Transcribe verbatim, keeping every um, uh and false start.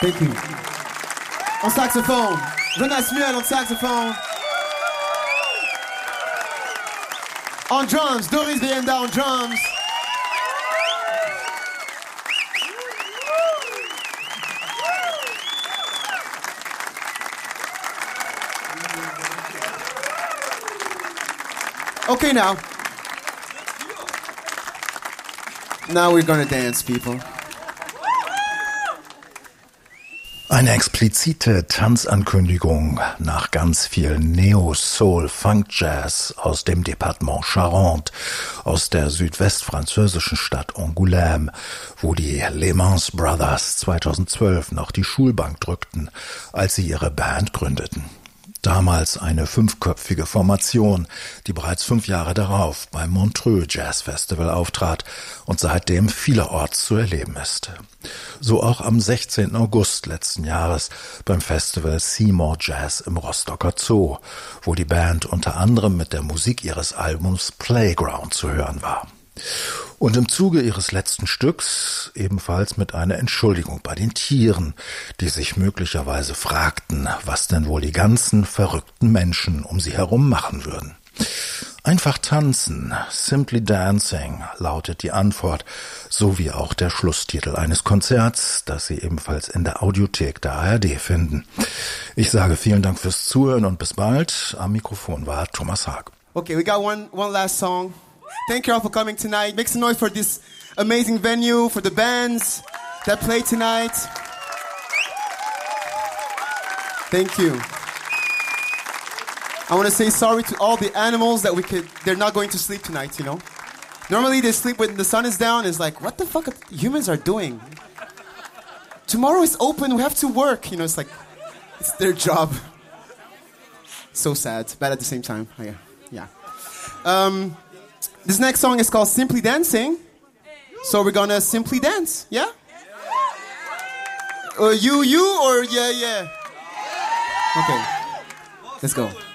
Thank you. En saxophone, René Smuel en saxophone. On drums, Doris Vienda on drums. Okay, now. Now we're gonna dance, people. Eine explizite Tanzankündigung nach ganz viel Neo, Soul, Funk, Jazz aus dem Departement Charente, aus der südwestfranzösischen Stadt Angoulême, wo die Les Mans Brothers zweitausendzwölf noch die Schulbank drückten, als sie ihre Band gründeten. Damals eine fünfköpfige Formation, die bereits fünf Jahre darauf beim Montreux Jazz Festival auftrat und seitdem vielerorts zu erleben ist. So auch am sechzehnten August letzten Jahres beim Festival Seymour Jazz im Rostocker Zoo, wo die Band unter anderem mit der Musik ihres Albums Playground zu hören war. Und im Zuge ihres letzten Stücks ebenfalls mit einer Entschuldigung bei den Tieren, die sich möglicherweise fragten, was denn wohl die ganzen verrückten Menschen um sie herum machen würden. Einfach tanzen, Simply Dancing, lautet die Antwort, so wie auch der Schlusstitel eines Konzerts, das Sie ebenfalls in der Audiothek der A R D finden. Ich sage vielen Dank fürs Zuhören und bis bald. Am Mikrofon war Thomas Haag. Okay, we got one, one last song. Thank you all for coming tonight. Make some noise for this amazing venue, for the bands that play tonight. Thank you. I want to say sorry to all the animals that we could, they're not going to sleep tonight, you know. Normally they sleep when the sun is down. It's like, what the fuck are humans are doing? Tomorrow is open, we have to work. You know, it's like, it's their job. So sad, but at the same time, yeah. yeah. Um, this next song is called Simply Dancing. So we're gonna simply dance, yeah? Uh, you, you, or yeah, yeah? Okay, let's go.